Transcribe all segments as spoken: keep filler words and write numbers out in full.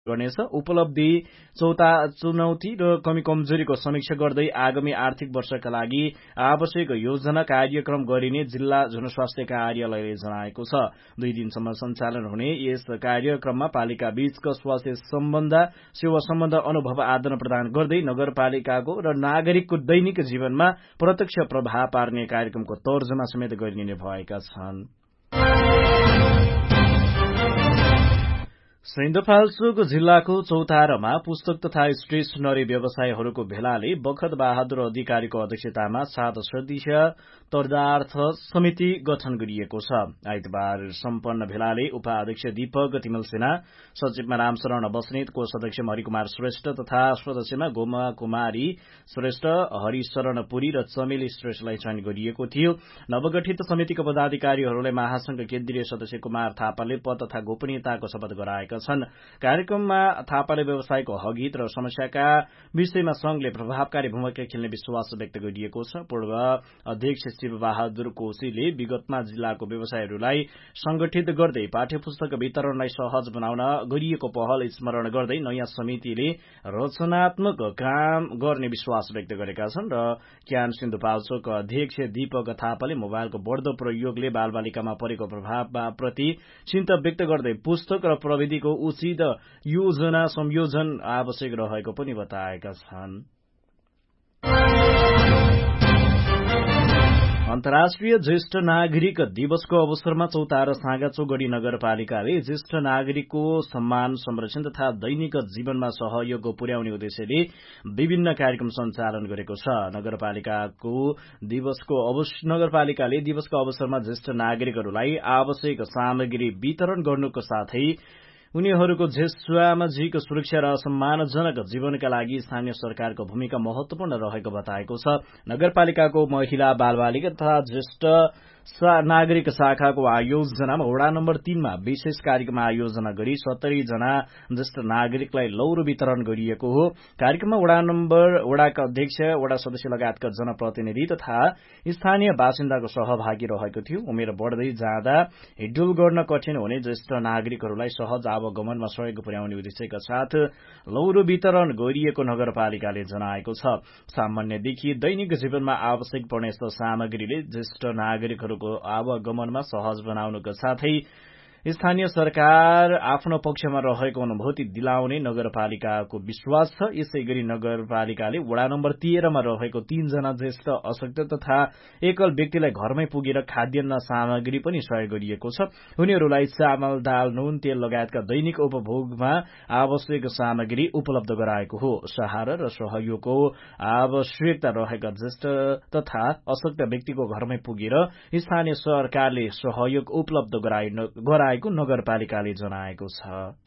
गर्नेछ। उपलब्धि, चौता चुनौती र कमी कमजोरीको समीक्षा गर्दै आगामी आर्थिक वर्षका लागि आवश्यक योजना कार्यक्रम गरिने जिल्ला जनस्वास्थ्य कार्यालयले जनाएको छ। दुई दिनसम्म सञ्चालन हुने यस कार्यक्रममा पालिका बीचको स्वास्थ्य सम्बन्ध सेवा सम्बन्ध अनुभव आदान प्रदान गर्दै नगरपालिकाको र नागरिकको दैनिक जीवनमा प्रत्यक्ष प्रभाव पार्ने कार्यक्रमको तर्जुमा समेत गरिने भएका छन्। सिन्धुपाल्चोक जिल्लाको चौतारामा पुस्तक तथा स्टेशनरी व्यवसायहरूको भेलाले बखत बहादुर अधिकारीको अध्यक्षतामा सात सदस्यीय तर्दार्थ समिति गठन गरिएको छ। आइतबार सम्पन्न भेलाले उपाध्यक्ष दीपक तिमल सेना, सचिवमा रामशरण बस्नेत, कोष अध्यक्ष हरिकुमार श्रेष्ठ तथा सदस्यमा गोमा कुमारी श्रेष्ठ, हरिशरण पुरी र चमेली श्रेष्ठलाई चयन गरिएको थियो। नवगठित समितिका पदाधिकारीहरूलाई महासंघ केन्द्रीय सदस्य कुमार थापाले पद तथा गोपनीयताको शपथ गराएका छन्। कार्यक्रममा थापाले व्यवसायको हगित र समस्याका विषयमा संघले प्रभावकारी भूमिका खेल्ने विश्वास व्यक्त गरिएको छ। पूर्व अध्यक्ष शिव बहादुर कोशीले विगतमा जिल्लाको व्यवसायहरूलाई संगठित गर्दै पाठ्यपुस्तक वितरणलाई सहज बनाउन गरिएको पहल स्मरण गर्दै नयाँ समितिले रचनात्मक काम गर्ने विश्वास व्यक्त गरेका छन् र क्यान सिन्धुपाल्चोक अध्यक्ष दीपक थापाले मोबाइलको बढ़दो प्रयोगले बालबालिकामा परेको प्रभावप्रति चिन्ता व्यक्त गर्दै पुस्तक र प्रविधिको उचित योजना संयोजन आवश्यक रहेको पनि बताएका छन्। अन्तर्राष्ट्रिय ज्येष्ठ नागरिक दिवसको अवसरमा चौतारा साँगाचौगढ़ी नगरपालिकाले ज्येष्ठ नागरिकको सम्मान, संरक्षण तथा दैनिक जीवनमा सहयोग पुर्याउने उद्देश्यले विभिन्न कार्यक्रम सञ्चालन गरेको छ। नगरपालिकाको दिवसको नगरपालिकाले दिवसको अवसरमा ज्येष्ठ नागरिकहरूलाई आवश्यक सामग्री वितरण गर्नुको साथै उनीहरूको सामाजिक सुरक्षा र सम्मानजनक जीवनका लागि स्थानीय सरकारको भूमिका महत्वपूर्ण रहेको बताएको छ। नगरपालिकाको महिला, बालबालिका तथा ज्येष्ठ नागरिक शाखाको आयोजनामा वडा नम्बर तीनमा विशेष कार्यक्रम आयोजना गरी सत्तरी जना ज्येष्ठ नागरिकलाई लौरो वितरण गरिएको हो। कार्यक्रममा वडा नम्बर वडाका अध्यक्ष, वडा सदस्य लगायतका जनप्रतिनिधि तथा स्थानीय बासिन्दाको सहभागी रहेको थियो। उमेर बढ़दै जाँदा हिडडुल गर्न कठिन हुने ज्येष्ठ नागरिकहरूलाई सहज आवागमनमा सहयोग पुर्याउने उद्देश्यका साथ लौरो वितरण गरिएको नगरपालिकाले जनाएको छ। सामान्यदेखि दैनिक जीवनमा आवश्यक पर्ने यस्तो सामग्रीले ज्येष्ठ नागरिकहरू आवागमनमा सहज बनाउनुका साथै स्थानीय सरकार आफ्नो पक्षमा रहेको अनुभूति दिलाउने नगरपालिकाको विश्वास छ। यसै गरी नगरपालिकाले वडा नम्बर तेह्रमा रहेको तीनजना ज्येष्ठ अशक्त तथा एकल व्यक्तिलाई घरमै पुगेर खाद्यान्न सामग्री पनि सहयोग गरिएको छ। उनीहरूलाई चामल, दाल, नुन, तेल लगायतका दैनिक उपभोगमा आवश्यक सामग्री उपलब्ध गराएको हो। सहारा र सहयोगको आवश्यकता रहेका ज्येष्ठ तथा अशक्त व्यक्तिको घरमै पुगेर स्थानीय सरकारले सहयोग उपलब्ध गराए नगरपालिकाले जनाएको छ।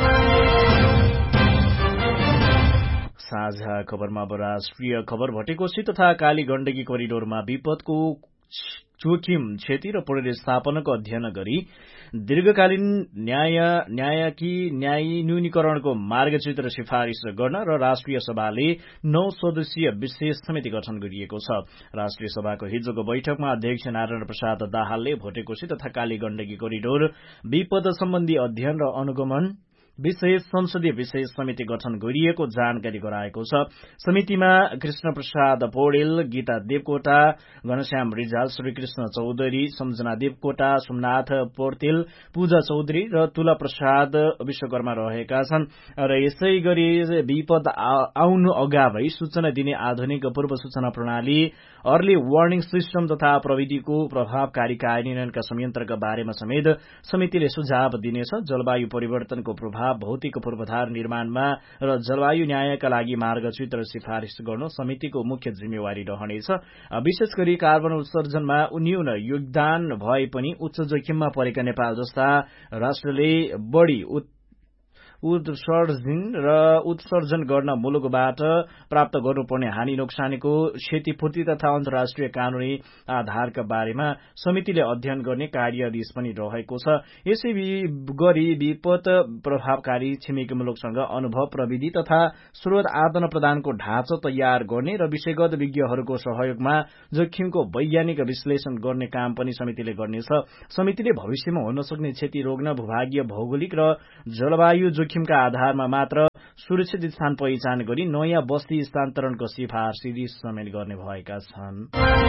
साझा खबरमा अब राष्ट्रिय खबर। भटेकोशी तथा काली गण्डकी कोरिडोरमा विपदको जोखिम, क्षति र पुनर्स्थापनाको अध्ययन गरी दीर्घकालीन न्याय न्यायकी न्यायी न्यूनीकरणको मार्गचित्र सिफारिश गर्न र राष्ट्रिय सभाले नौ सदस्यीय विशेष समिति गठन गरिएको छ। राष्ट्रिय सभाको हिजोको बैठकमा अध्यक्ष नारायण प्रसाद दाहालले भटेकोशी तथा काली गण्डकी कोरिडोर विपद सम्बन्धी अध्ययन र अनुगमन विशेष संसदीय विशेष समिति गठन गरिएको जानकारी गराएको छ। समितिमा कृष्ण प्रसाद पौडेल, गीता देवकोटा, घनश्याम रिजाल, श्रीकृष्ण चौधरी, सम्झना देवकोटा, सोमनाथ पोर्तेल, पूजा चौधरी र तुला प्रसाद विश्वकर्मा रहेका छन्। र यसै गरी विपद आउनु अगावै सूचना दिने आधुनिक पूर्व सूचना प्रणाली, अर्ली वार्निङ सिस्टम तथा प्रविधिको प्रभावकारी कार्यान्वयनका संयन्त्रका बारेमा समेत समितिले सुझाव दिनेछ। जलवायु परिवर्तनको प्रभाव, भौतिक पूर्वाधार निर्माणमा र जलवायु न्यायका लागि मार्गचित्र सिफारिश गर्नु समितिको मुख्य जिम्मेवारी रहनेछ। विशेष गरी कार्बन उत्सर्जनमा न्यून योगदान भए पनि उच्च जोखिममा परेका नेपाल जस्ता राष्ट्रले बढ़ी उत्सर्जन र उत्सर्जन गर्न मुलुकबाट प्राप्त गर्नुपर्ने हानि नोक्सानीको क्षतिपूर्ति तथा अन्तर्राष्ट्रिय कानूनी आधारका बारेमा समितिले अध्ययन गर्ने कार्यादेश पनि रहेको छ। यसै गरी विपद प्रभावकारी छिमेकी मुलुकसँग अनुभव, प्रविधि तथा स्रोत आदान प्रदानको ढाँचा तयार गर्ने र विषयगत विज्ञहरूको सहयोगमा जोखिमको वैज्ञानिक विश्लेषण गर्ने काम पनि समितिले गर्नेछ। समितिले भविष्यमा हुन सक्ने क्षति रोक्न भूभागीय, भौगोलिक र जलवायु जोखिमका आधारमा मात्र सुरक्षित स्थान पहिचान गरी नयाँ बस्ती स्थानान्तरणको सिफारिस समेत गर्ने भएका छन्।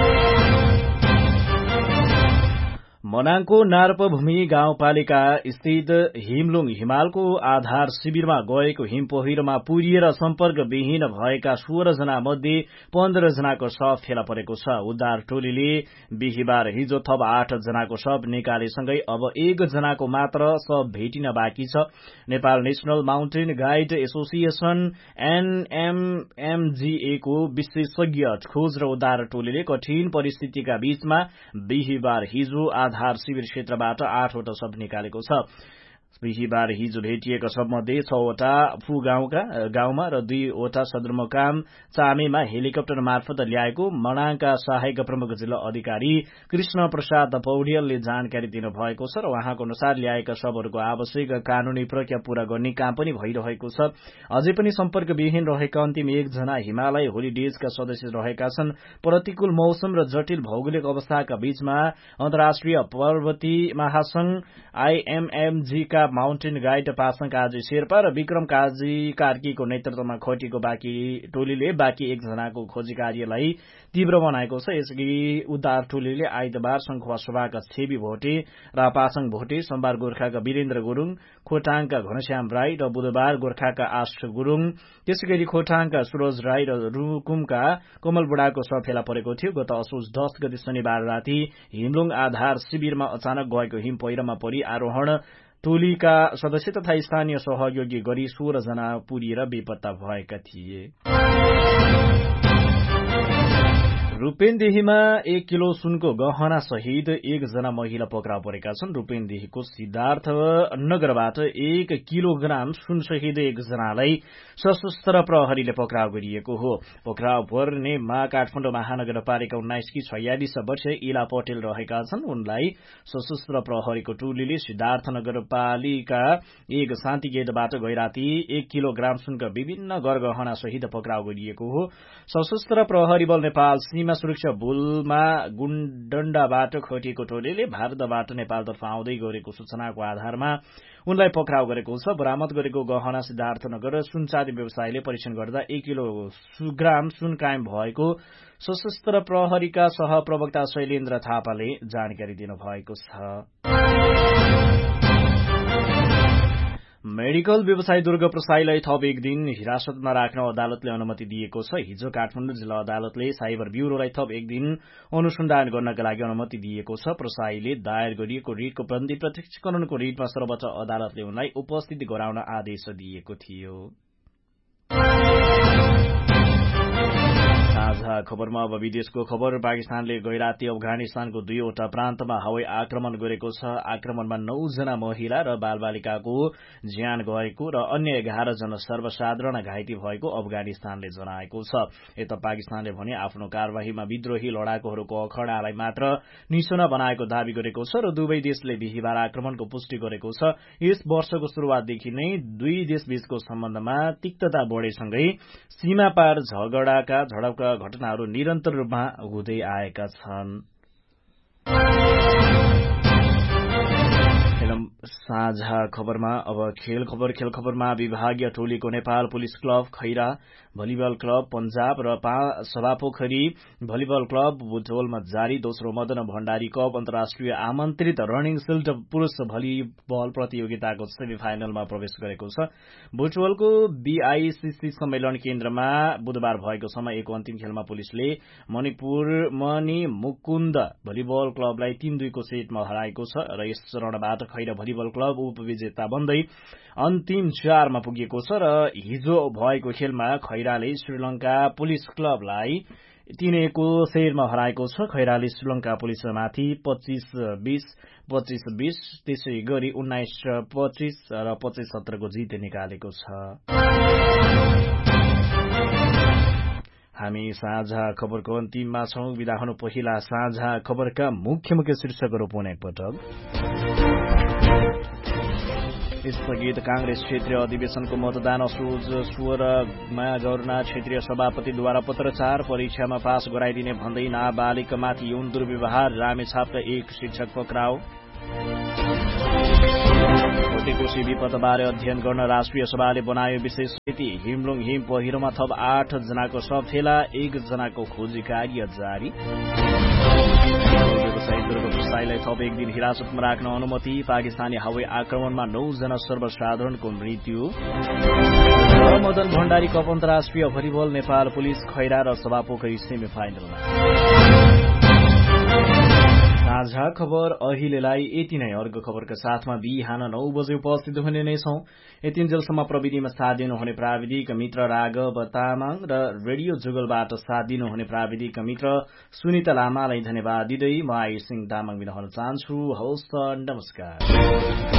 मनाङको नार्पभूमि गाउँपालिका स्थित हिमलुङ हिमालको आधार शिविरमा गएको हिम पहिरोमा पुरिएर सम्पर्कविहीन भएका सोह्र जना मध्ये पन्ध्र जनाको शव फेला परेको छ। उद्धार टोलीले बिहिबार हिजो थप आठ जनाको शव निकालेसँगै अब एक जनाको मात्र शव भेटिन बाँकी छ। Nepal national mountain guide association एनएमएमजीए को विशेषज्ञ खोज र उद्धार टोलीले कठिन परिस्थितिका बीचमा बिहिबार हिजो आधार शिविर क्षेत्रबाट आठवटा शव निकालेको छ। बिहिबार हिजो भेटिएका सबमध्ये छवटा फू गाउँका गाउँमा र दुईवटा सदरमुकाम चामेमा हेलिकप्टर मार्फत ल्याएको मनाङका सहायक प्रमुख जिल्ला अधिकारी कृष्ण प्रसाद पौडेलले जानकारी दिनुभएको छ र उहाँको अनुसार ल्याएका शवहरूको आवश्यक कानूनी प्रक्रिया पूरा गर्ने काम पनि भइरहेको छ। अझै पनि सम्पर्कविहीन रहेका अन्तिम एकजना हिमालय होलिडेजका सदस्य रहेका छन्। प्रतिकूल मौसम र जटिल भौगोलिक अवस्थाका बीचमा अन्तर्राष्ट्रिय पर्वती महासंघ आईएमएमजीका माउन्टेन गाइड पासाङ काजी शेर्पा र विक्रम काजी कार्कीको नेतृत्वमा खटिएको बाँकी टोलीले बाँकी एकजनाको खोजी कार्यलाई तीव्र बनाएको छ। यसअघि उद्धार टोलीले आइतबार संखुवा सभाका छेबी भोटे र पासाङ भोटे, सोमबार गोर्खाका वीरेन्द्र गुरूङ, खोटाङका घनश्याम राई र बुधबार गोर्खाका आश गुरूङ, त्यसैगरी खोटाङका सुरज राई र रुकुमका कोमल बुढाको शव फेला परेको थियो। गत असोज दस गते शनिबार राति हिमलुङ आधार शिविरमा अचानक गएको हिम पहिरोमा परि आरोहण टोलीका सदस्य तथा स्थानीय सहयोगी गरी सोह्र जना पुरिएर बेपत्ता भएका थिए। रूपेन्देहीमा एक किलो सुनको गहना सहित एकजना महिला पक्राउ परेका छन्। रूपेन्देहीको सिद्धार्थ नगरबाट एक किलोग्राम सुनसहित एकजनालाई सशस्त्र प्रहरीले पक्राउ गरिएको हो। पक्राउ पर्नेमा काठमाडौँ महानगरपालिका उन्नाइस की छयालिस वर्षीय इला पटेल रहेका छन्। उनलाई सशस्त्र प्रहरीको टोलीले सिद्धार्थ नगरपालिका एक शान्ति गेटबाट गैराती एक किलोग्राम सुनका विभिन्न गरगहना सहित पक्राउ गरिएको हो। सशस्त्र प्रहरी बल नेपाल सीमा सुरक्षा बलमा गुण्डण्डाबाट खटिएको टोलीले भारतबाट नेपालतर्फ आउँदै गरेको सूचनाको आधारमा उनलाई पक्राउ गरेको छ। बरामद गरेको गहना सिद्धार्थनगर सुनचाँदी व्यवसायीले परीक्षण गर्दा एक किलोग्राम सुन कायम भएको सशस्त्र प्रहरीका सहप्रवक्ता शैलेन्द्र थापाले जानकारी दिनुभएको छ। मेडिकल व्यवसायी दुर्गा प्रसाईलाई थप एक दिन हिरासतमा राख्न अदालतले अनुमति दिएको छ। हिजो काठमाडौँ जिल्ला अदालतले साइबर ब्यूरोलाई थप एक दिन अनुसन्धान गर्नका लागि अनुमति दिएको छ। प्रसाईले दायर गरिएको रिटको बन्दी प्रत्यक्षीकरणको रिटमा सर्वोच्च अदालतले उनलाई उपस्थित गराउन आदेश दिएको थियो। साझा खबरमा अब विदेशको खबर। पाकिस्तानले गैराती अफगानिस्तानको दुईवटा प्रान्तमा हवाई आक्रमण गरेको छ। आक्रमणमा नौजना महिला र बालबालिकाको ज्यान गएको र अन्य एघार जना सर्वसाधारण घाइते भएको अफगानिस्तानले जनाएको छ। यता पाकिस्तानले भने आफ्नो कार्यवाहीमा विद्रोही लडाकुहरूको अखडालाई मात्र निशाना बनाएको दावी गरेको छ र दुवै देशले बिहिबार आक्रमणको पुष्टि गरेको छ। यस वर्षको शुरूआतदेखि नै दुई देशबीचको सम्बन्धमा तिक्तता बढेसँगै सीमा पार झगडाका झडपका घटनाहरू निरन्तर रूपमा हुँदै आएका छन्। साझा खबरमा अब खेल खबर। खेल खबरमा विभागीय टोलीको Nepal police club Khaira volleyball club Punjab र सभापोखरी भलिबल क्लब बुटवलमा जारी दोस्रो मदन भण्डारी कप अन्तर्राष्ट्रिय आमन्त्रित रनिङ सिल्ड पुरूष भलिबल प्रतियोगिताको सेमी फाइनलमा प्रवेश गरेको छ। बुटवलको बीआईसीसी सम्मेलन केन्द्रमा बुधबार भएको समय एक अन्तिम खेलमा पुलिसले मणिपुर मणि मुकुन्द भलिबल क्लबलाई तीन दुईको सेटमा हराएको छ र यस चरणबाट खैरा भलिबल क्लब उपविजेता बन्दै अन्तिम चारमा पुगेको छ र हिजो भएको खेलमा खैराले श्रीलंका पुलिस क्लबलाई तीन एकको सेटमा हराएको छ। खैराले श्रीलंका पुलिसमाथि पच्चीस बीस पच्चीस बीस त्यसै गरी उन्नाइस पच्चीस र पच्चीस सत्रको जित निकालेको छ। हामी साझा खबरको अन्तिममा छौं। विदा हुनु पहिला साझा खबरका मुख्य मुख्य शीर्षकहरू पुनः एकपटक। स्थगित कांग्रेस क्षेत्रीय अधिवेशनको मतदान असोज सोह्रमा गर्न क्षेत्रीय सभापतिद्वारा पत्रचार। परीक्षामा पास गराइदिने भन्दै नाबालिगमाथि यौन दुर्व्यवहार। रामेछापका एक शिक्षक पक्राउ। बढ्दै कोशी विपदबारे अध्ययन गर्न राष्ट्रिय सभाले बनायो विशेष समिति। हिमलुङ हिम पहिरोमा थप आठ जनाको शव फेला, एक जनाको खोजी कार्य जारी। व्यवसायी दुर्ग प्रसाईलाई थप एक दिन हिरासतमा राख्न अनुमति। पाकिस्तानी हवाई आक्रमणमा नौ जना सर्वसाधारणको मृत्यु। मदन भण्डारी कप अन्तर्राष्ट्रिय भलिबल नेपाल पुलिस खैरा र सभापोखरी सेमी फाइनलमा। साझा खबर अहिलेलाई यति नै। अर्को खबरका साथमा बिहान नौ बजे उपस्थित हुने नै छौं। यतिन्जेलसम्म प्रविधिमा साथ दिनुहुने प्राविधिक मित्र राघव तामाङ र रेडियो जुगलबाट साथ दिनुहुने प्राविधिक मित्र सुनिता लामालाई धन्यवाद दिँदै म आयुष सिंह तामाङ बिदा हुन चाहन्छु। हवस् त, नमस्कार।